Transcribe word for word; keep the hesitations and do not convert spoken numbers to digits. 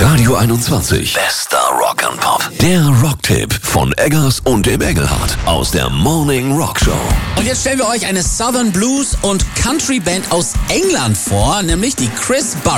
Radio einundzwanzig. Bester Rock'n'Pop. Der Rocktipp von Eggers und dem Engelhardt aus der Morning Rock Show. Und jetzt stellen wir euch eine Southern Blues und Country Band aus England vor, nämlich die Chris Burrows.